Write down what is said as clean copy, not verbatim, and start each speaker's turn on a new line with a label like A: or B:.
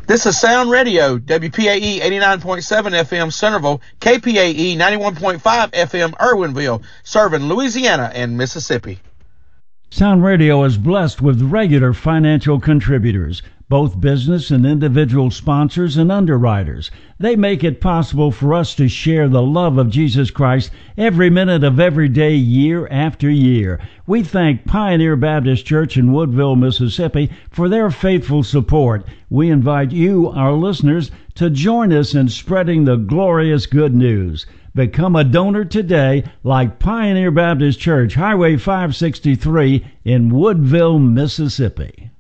A: This is Sound Radio, WPAE 89.7 FM Centerville, KPAE 91.5 FM Irwinville, serving Louisiana and Mississippi.
B: Sound Radio is blessed with regular financial contributors, both business and individual sponsors and underwriters. They make it possible for us to share the love of Jesus Christ every minute of every day, year after year. We thank Pioneer Baptist Church in Woodville, Mississippi, for their faithful support. We invite you, our listeners, to join us in spreading the glorious good news. Become a donor today, like Pioneer Baptist Church, Highway 563 in Woodville, Mississippi.